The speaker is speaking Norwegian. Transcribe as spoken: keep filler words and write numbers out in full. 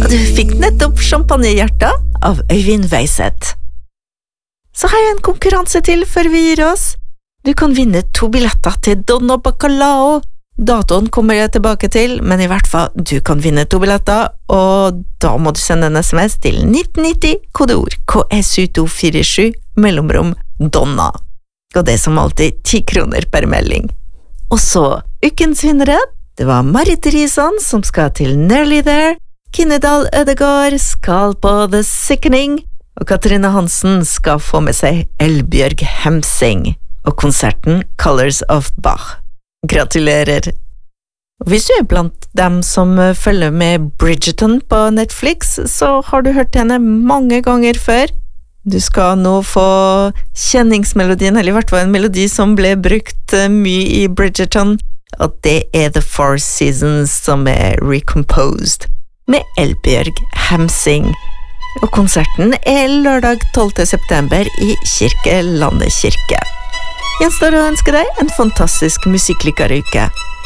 du fikk nettopp champagnehjerta av Øyvind Weiseth. Så har jeg en konkurranse til før vi gir oss. Du kan vinne to billetter til Donna Bacalao. Datoen kommer jeg tilbake til, men i hvert fall du kan vinne to billetter, og da må du sende en sms til nitten nitti, kodeord K S U to fire sju, mellomrom Donna. Og det er som alltid ti kroner per melding. Og så, ukens vinnere, det var Marit Risan som skal til Nearly There, Kinnedal Ødegård skal på The Sickening, og Katrine Hansen skal få med seg Elbjørg Hemsing, og konserten Colors of Bach. Gratulerer! Hvis du er blant dem som følger med Bridgerton på Netflix, så har du hørt henne mange ganger før. Du skal nå få kjenningsmelodien, eller i hvert fall en melodi som ble brukt mye i Bridgerton, og det er The Four Seasons som er recomposed, med Elbjørg Hemsing. Og konserten er lørdag tolvte september i Kirkelandet kirke. Gjenstår å ønske deg en fantastisk musikklykkere uke.